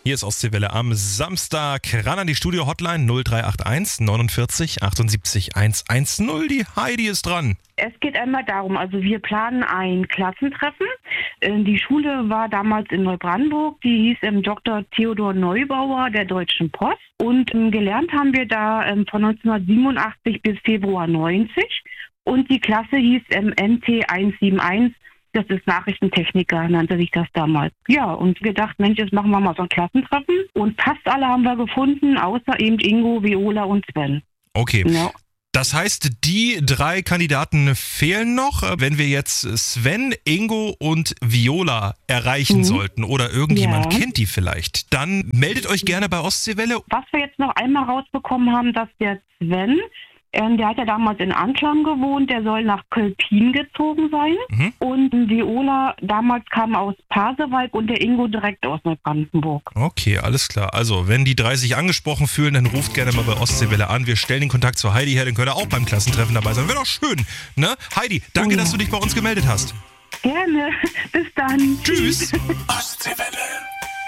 Hier ist Ostseewelle am Samstag. Ran an die Studio-Hotline 0381 49 78 110. Die Heidi ist dran. Es geht einmal darum, also wir planen ein Klassentreffen. Die Schule war damals in Neubrandenburg, die hieß Dr. Theodor Neubauer der Deutschen Post. Und gelernt haben wir da von 1987 bis Februar 90. Und die Klasse hieß NT 171. Das ist Nachrichtentechniker, nannte sich das damals. Ja, und gedacht, Mensch, jetzt machen wir mal so ein Klassentreffen. Und fast alle haben wir gefunden, außer eben Ingo, Viola und Sven. Okay. Ja. Das heißt, die 3 Kandidaten fehlen noch. Wenn wir jetzt Sven, Ingo und Viola erreichen sollten oder irgendjemand kennt die vielleicht, dann meldet euch gerne bei Ostseewelle. Was wir jetzt noch einmal rausbekommen haben, dass der Sven, der hat ja damals in Anklam gewohnt, der soll nach Kölpin gezogen sein. Und Viola damals kam aus Pasewalk und der Ingo direkt aus Neubrandenburg. Okay, alles klar. Also, wenn die 3 sich angesprochen fühlen, dann ruft gerne mal bei Ostseewelle an. Wir stellen den Kontakt zu Heidi her, dann könnt ihr auch beim Klassentreffen dabei sein. Wäre doch schön, ne? Heidi, danke, dass du dich bei uns gemeldet hast. Gerne. Bis dann. Tschüss. Ostseewelle.